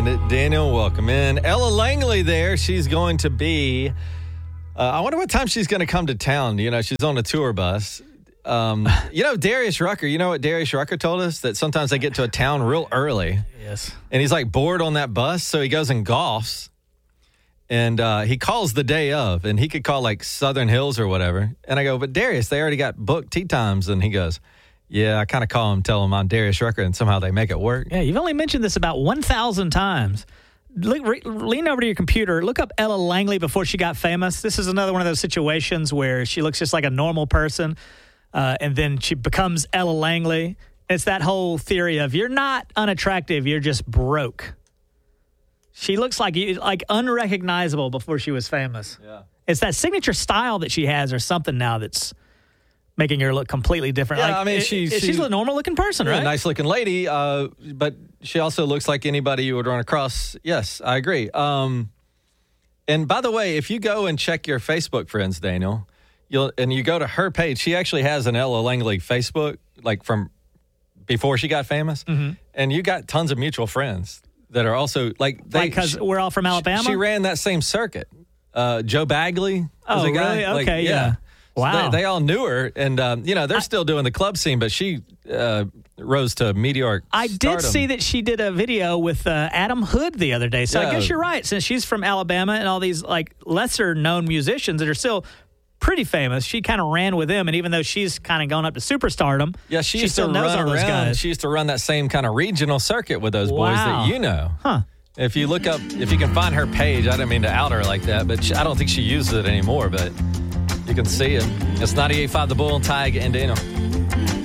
and Daniel, welcome in. Ella Langley there. She's going to be, I wonder what time she's going to come to town. You know, she's on a tour bus. Darius Rucker, you know what Darius Rucker told us? That sometimes they get to a town real early. Yes. And he's like bored on that bus, so he goes and golfs. And he calls the day of, and he could call like Southern Hills or whatever. And I go, but Darius, they already got booked tee times. And he goes, yeah, I kind of call him, tell him I'm Darius Rucker, and somehow they make it work. Yeah, you've only mentioned this about 1,000 times. Lean over to your computer. Look up Ella Langley before she got famous. This is another one of those situations where she looks just like a normal person, and then she becomes Ella Langley. It's that whole theory of you're not unattractive, you're just broke. She looks like unrecognizable before she was famous. Yeah. It's that signature style that she has or something now that's making her look completely different. Yeah, I mean, she's a normal-looking person, right? A nice-looking lady, but she also looks like anybody you would run across. Yes, I agree. And by the way, if you go and check your Facebook friends, Daniel, you go to her page, she actually has an Ella Langley Facebook, like from before she got famous, and you got tons of mutual friends that are also because we're all from Alabama. She ran that same circuit. Joe Bagley was a guy. Really? Okay, yeah. Wow. So they all knew her, and they're still doing the club scene, but she rose to meteoric I stardom. did see that she did a video with Adam Hood the other day, so I guess you're right. Since she's from Alabama and all these like lesser-known musicians that are still pretty famous, she kind of ran with them, and even though she's kind of gone up to superstardom, she still knows all those guys. She used to run that same kind of regional circuit with those boys that you know. Huh. If you look up, if you can find her page, I didn't mean to out her like that, but I don't think she uses it anymore, but you can see it. It's 98.5 The Bull, Tig, and Daniel.